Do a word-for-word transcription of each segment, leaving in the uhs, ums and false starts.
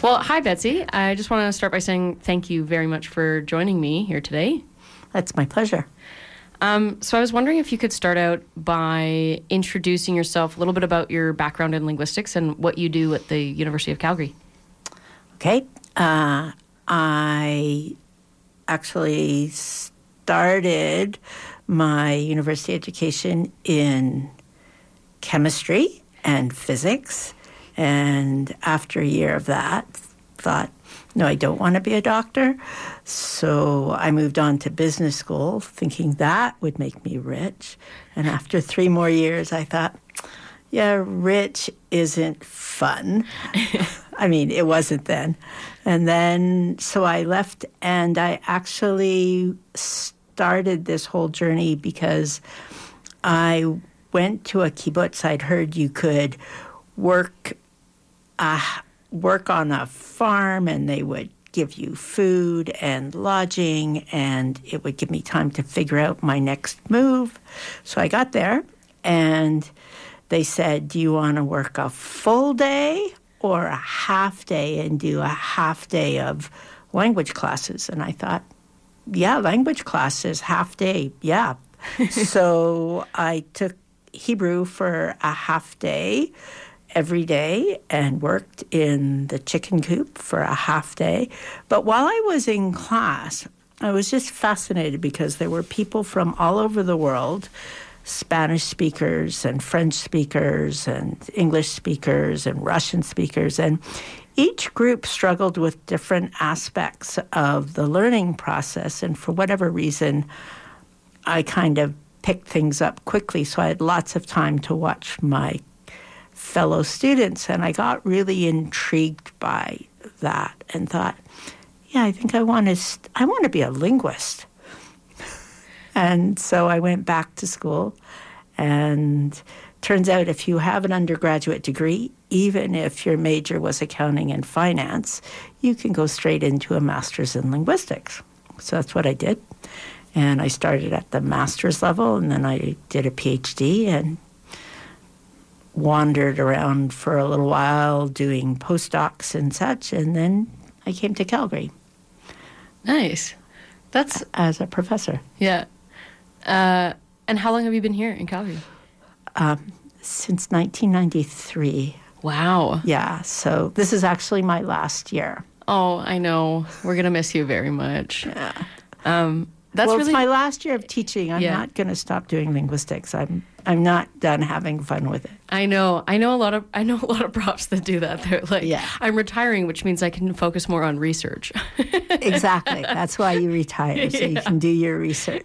Well, hi, Betsy. I just want to start by saying thank you very much for joining me here today. That's my pleasure. Um, so I was wondering if you could start out by introducing yourself, a little bit about your background in linguistics and what you do at the University of Calgary. Okay. Uh, I actually started my university education in chemistry and physics. And after a year of that, thought, no, I don't want to be a doctor. So I moved on to business school, thinking that would make me rich. And after three more years, I thought, yeah, rich isn't fun. I mean, it wasn't then. And then, so I left, and I actually started this whole journey because I went to a kibbutz. I'd heard you could work uh, work on a farm, and they would give you food and lodging, and it would give me time to figure out my next move. So I got there, and they said, do you want to work a full day or a half day and do a half day of language classes? And I thought, yeah, language classes, half day, yeah. So I took Hebrew for a half day every day and worked in the chicken coop for a half day. But while I was in class, I was just fascinated because there were people from all over the world, Spanish speakers and French speakers and English speakers and Russian speakers. And each group struggled with different aspects of the learning process. And for whatever reason, I kind of picked things up quickly. So I had lots of time to watch my fellow students. And I got really intrigued by that and thought, yeah, I think I want to, st- I want to be a linguist. And so I went back to school, and turns out if you have an undergraduate degree, even if your major was accounting and finance, you can go straight into a master's in linguistics. So that's what I did. And I started at the master's level, and then I did a PhD and wandered around for a little while doing postdocs and such, and then I came to Calgary. Nice. That's as a professor. Yeah. Uh, and how long have you been here in Calgary? Um, since nineteen ninety-three. Wow. Yeah, so this is actually my last year. Oh, I know. We're going to miss you very much. Yeah. Um, that's well, really... it's my last year of teaching. I'm yeah. not going to stop doing linguistics. I'm I'm not done having fun with it. I know. I know a lot of I know a lot of profs that do that. They're like, yeah. I'm retiring, which means I can focus more on research. Exactly. That's why you retire, so yeah. you can do your research.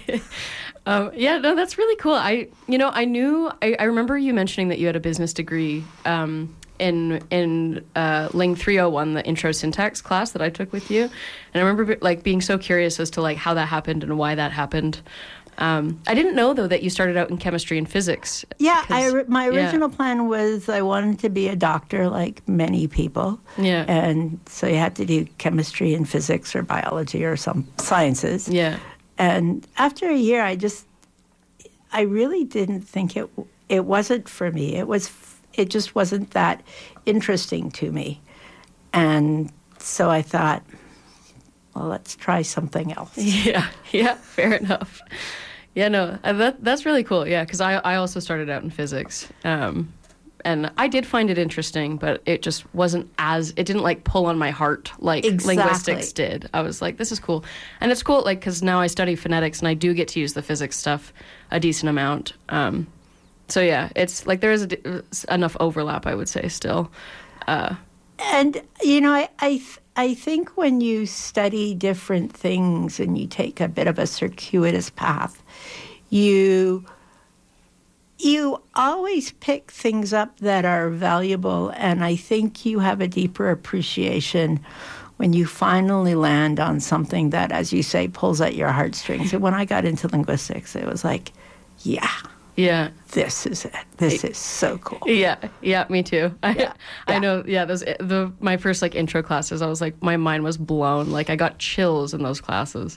um, yeah, no, that's really cool. I, you know, I knew. I, I remember you mentioning that you had a business degree um, in in uh, Ling three oh one, the intro syntax class that I took with you, and I remember like being so curious as to like how that happened and why that happened. Um, I didn't know, though, that you started out in chemistry and physics. Yeah, I, my original yeah. plan was I wanted to be a doctor like many people. Yeah. And so you had to do chemistry and physics or biology or some sciences. Yeah. And after a year, I just, I really didn't think it, it wasn't for me. It was, it just wasn't that interesting to me. And so I thought, well, let's try something else. Yeah, yeah, fair enough. Yeah, no, that that's really cool. Yeah, because I, I also started out in physics, um, and I did find it interesting, but it just wasn't as, it didn't like pull on my heart like exactly. linguistics did. I was like, this is cool. And it's cool, like, because now I study phonetics, and I do get to use the physics stuff a decent amount. Um, so yeah, it's like there is a, enough overlap, I would say, still. Uh, and, you know, I... I th- I think when you study different things and you take a bit of a circuitous path, you you always pick things up that are valuable, and I think you have a deeper appreciation when you finally land on something that, as you say, pulls at your heartstrings. And when I got into linguistics, it was like, yeah. Yeah. This is it. This is so cool. Yeah. Yeah, me too. I, yeah. I know. Yeah, those the my first like intro classes, I was like, my mind was blown. Like I got chills in those classes.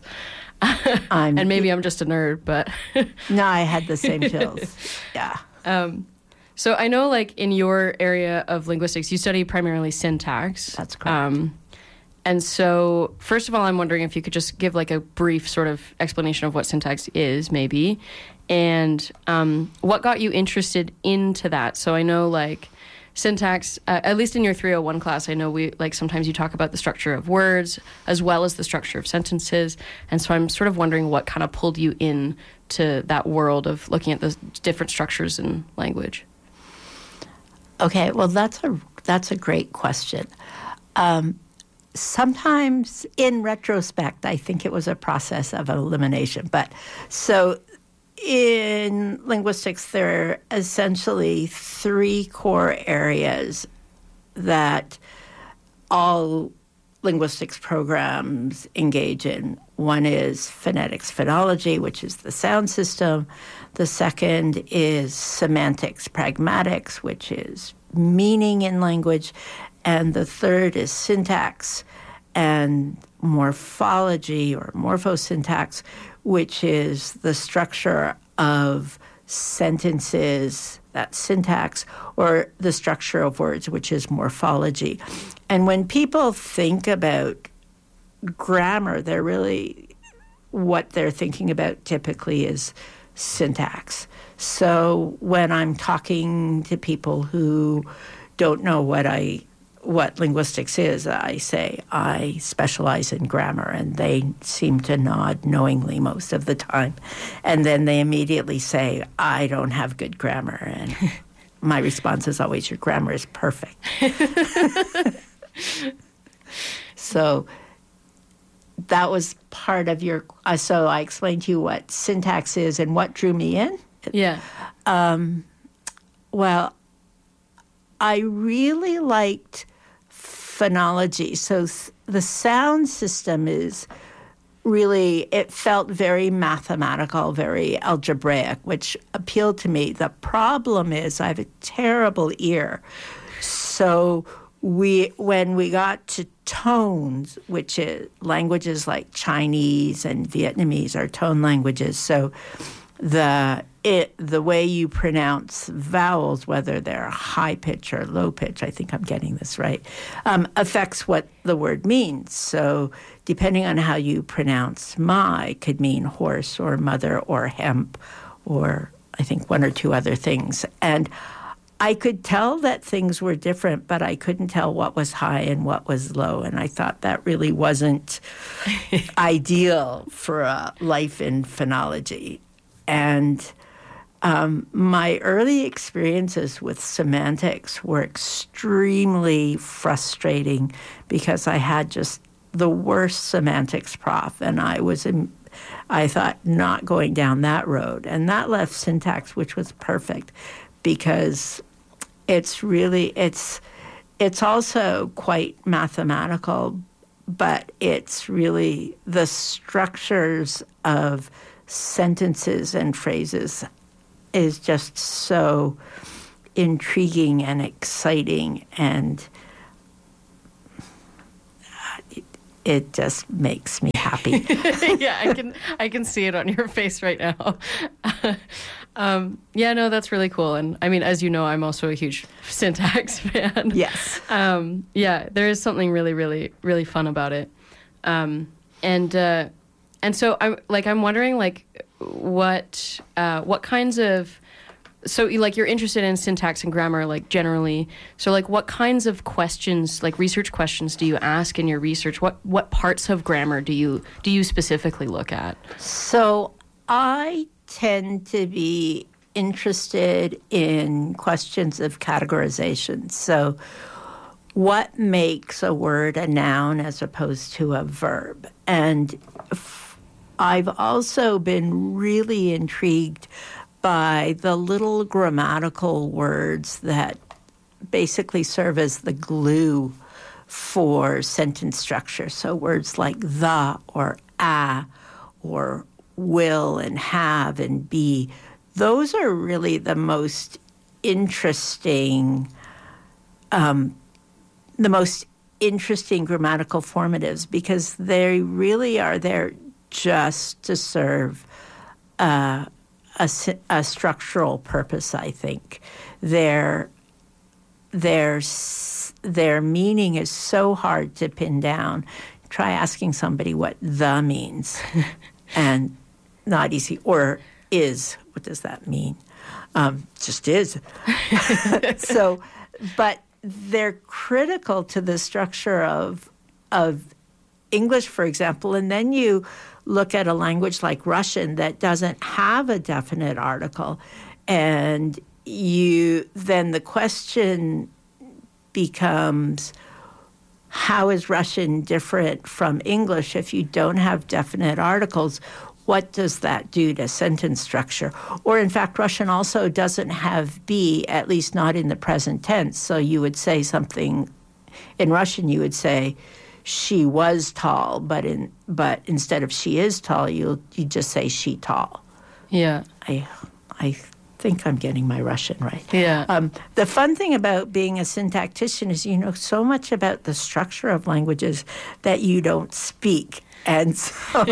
and maybe I'm just a nerd, but no, I had the same chills. Yeah. Um So I know, like, in your area of linguistics, you study primarily syntax. That's correct. Um, and so, first of all, I'm wondering if you could just give, like, a brief sort of explanation of what syntax is, maybe, and um, what got you interested into that. So I know, like, syntax, uh, at least in your three oh one class, I know we, like, sometimes you talk about the structure of words as well as the structure of sentences. And so I'm sort of wondering what kind of pulled you in to that world of looking at the different structures in language. Okay, well, that's a that's a great question. Um, sometimes, in retrospect, I think it was a process of elimination. But so, in linguistics, there are essentially three core areas that all linguistics programs engage in. One is phonetics phonology, which is the sound system. The second is semantics pragmatics, which is meaning in language. And the third is syntax and morphology or morphosyntax, which is the structure of sentences, that's syntax, or the structure of words, which is morphology. And when people think about grammar, they're really, what they're thinking about typically is syntax. So when I'm talking to people who don't know what I what linguistics is, I say I specialize in grammar, and they seem to nod knowingly most of the time. And then they immediately say, I don't have good grammar. And my response is always, your grammar is perfect. So that was part of your, uh, so I explained to you what syntax is and what drew me in. Yeah. Um, well, I really liked phonology. So the sound system is really, it felt very mathematical, very algebraic, which appealed to me. The problem is I have a terrible ear. So we, when we got to tones, which is languages like Chinese and Vietnamese are tone languages. So the it the way you pronounce vowels, whether they're high pitch or low pitch, I think I'm getting this right, um, affects what the word means. So depending on how you pronounce "my" could mean horse or mother or hemp or I think one or two other things. And I could tell that things were different, but I couldn't tell what was high and what was low. And I thought that really wasn't ideal for a life in phonology. And um, my early experiences with semantics were extremely frustrating because I had just the worst semantics prof, and I was in, I thought not going down that road. And that left syntax, which was perfect, because it's really, it's, it's also quite mathematical, but it's really the structures of sentences and phrases is just so intriguing and exciting, and it, it just makes me happy. Yeah, I can I can see it on your face right now. um, yeah, no, that's really cool. And I mean, as you know, I'm also a huge syntax fan. Yes. Um, yeah, there is something really, really, really fun about it. Um, and uh, and so I'm like I'm wondering like what uh, what kinds of so like you're interested in syntax and grammar like generally. So like what kinds of questions, like research questions, do you ask in your research? What what parts of grammar do you do you specifically look at? So I tend to be interested in questions of categorization. So what makes a word a noun as opposed to a verb? And f- I've also been really intrigued by the little grammatical words that basically serve as the glue for sentence structure. So words like the or a or will and have and be, those are really the most interesting, um, the most interesting grammatical formatives, because they really are there just to serve uh, a, a structural purpose, I think. Their, their, their meaning is so hard to pin down. Try asking somebody what the means, and not easy. Or is, what does that mean? Um, just is. So, but they're critical to the structure of of English, for example, and then you look at a language like Russian that doesn't have a definite article, and you then the question becomes, how is Russian different from English if you don't have definite articles? What does that do to sentence structure? Or, in fact, Russian also doesn't have be, at least not in the present tense. So you would say something, in Russian you would say, she was tall, but in but instead of she is tall, you you just say she tall. Yeah. I I think I'm getting my Russian right. Yeah. Um, the fun thing about being a syntactician is you know so much about the structure of languages that you don't speak. And so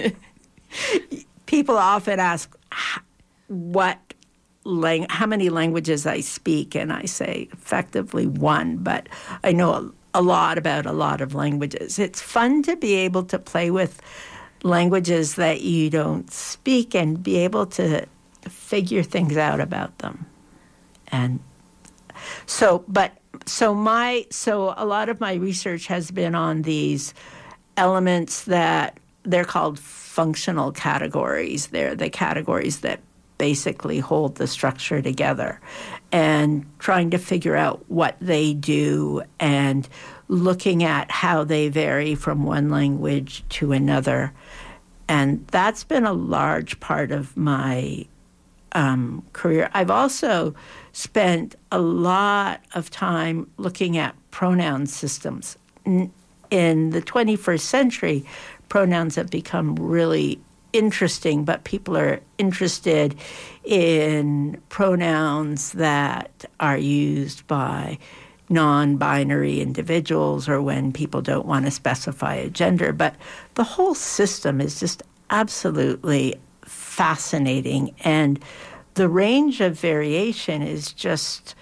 people often ask what lang- how many languages I speak, and I say effectively one, but I know a, a lot about a lot of languages. It's fun to be able to play with languages that you don't speak and be able to figure things out about them. And so, but so my so a lot of my research has been on these elements that they're called functional categories. They're the categories that basically hold the structure together, and trying to figure out what they do and looking at how they vary from one language to another. And that's been a large part of my um, career. I've also spent a lot of time looking at pronoun systems. In the twenty-first century, pronouns have become really interesting, but people are interested in pronouns that are used by non-binary individuals or when people don't want to specify a gender. But the whole system is just absolutely fascinating, and the range of variation is just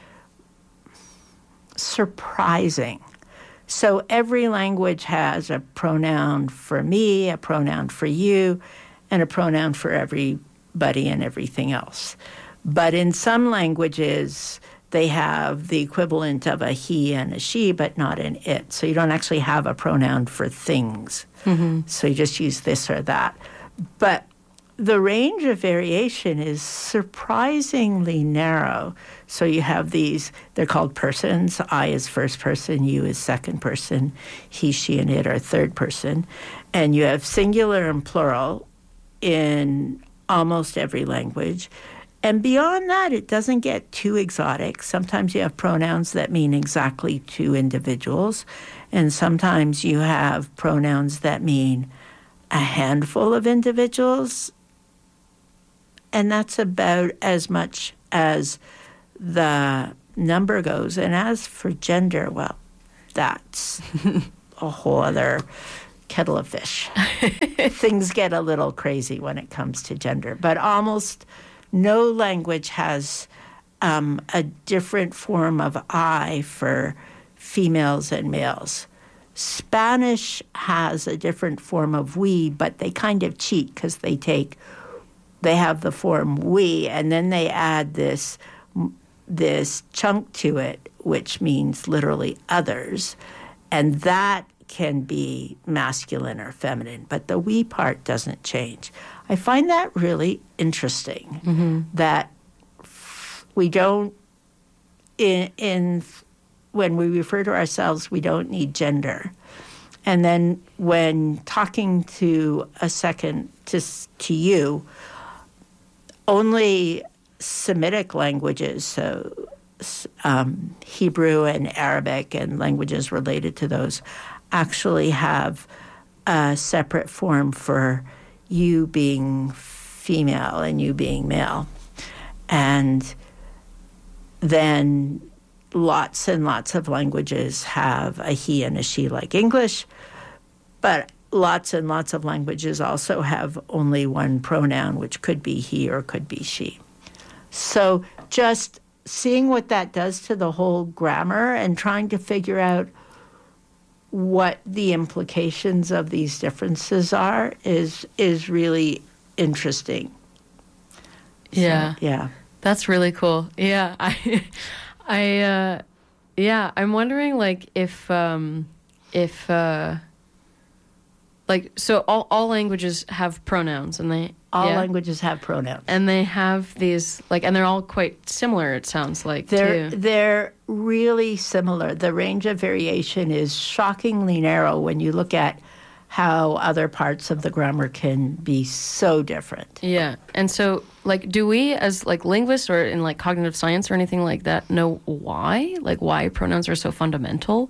surprising. So every language has a pronoun for me, a pronoun for you, and a pronoun for everybody and everything else. But in some languages, they have the equivalent of a he and a she, but not an it. So you don't actually have a pronoun for things. Mm-hmm. So you just use this or that. But the range of variation is surprisingly narrow. So you have these, they're called persons. I is first person, you is second person, he, she, and it are third person. And you have singular and plural in almost every language. And beyond that, it doesn't get too exotic. Sometimes you have pronouns that mean exactly two individuals. And sometimes you have pronouns that mean a handful of individuals. And that's about as much as the number goes. And as for gender, well, that's a whole other kettle of fish. Things get a little crazy when it comes to gender. But almost no language has um, a different form of I for females and males. Spanish has a different form of we, but they kind of cheat because they take, they have the form we, and then they add this this chunk to it, which means literally others, and that can be masculine or feminine, but the we part doesn't change. I find that really interesting, mm-hmm. that we don't, in, in when we refer to ourselves, we don't need gender. And then when talking to a second, to, to you, only Semitic languages, so um, Hebrew and Arabic and languages related to those, actually have a separate form for you being female and you being male. And then lots and lots of languages have a he and a she like English, but lots and lots of languages also have only one pronoun, which could be he or could be she. So just seeing what that does to the whole grammar and trying to figure out what the implications of these differences are is is really interesting. Yeah. So, yeah. That's really cool. Yeah. I I uh yeah, I'm wondering like if um if uh like so all all languages have pronouns and they All yeah? languages have pronouns. And they have these like and they're all quite similar, it sounds like. They're too. they're really similar. The range of variation is shockingly narrow when you look at how other parts of the grammar can be so different. Yeah. And so like do we as like linguists or in like cognitive science or anything like that know why? Like why pronouns are so fundamental?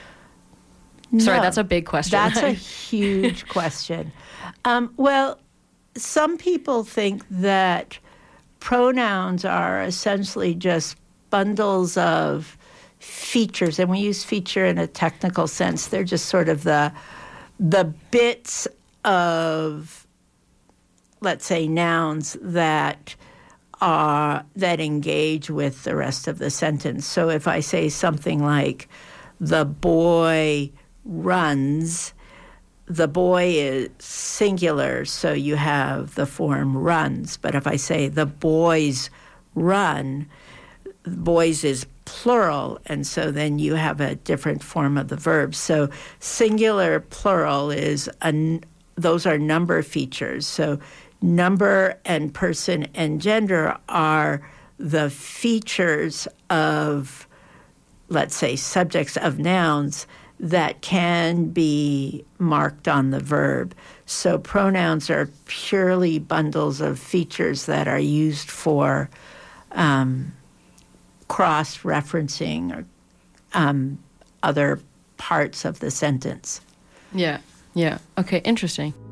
Sorry, No, that's a big question. That's a huge question. Um, well, some people think that pronouns are essentially just bundles of features, and we use feature in a technical sense. They're just sort of the the bits of, let's say, nouns that are that engage with the rest of the sentence. So if I say something like, the boy runs, the boy is singular, so you have the form runs. But if I say the boys run, boys is plural, and so then you have a different form of the verb. So singular, plural is, a, those are number features. So number and person and gender are the features of, let's say, subjects of nouns that can be marked on the verb. So pronouns are purely bundles of features that are used for um, cross-referencing or um, other parts of the sentence. Yeah. Yeah. Okay, interesting.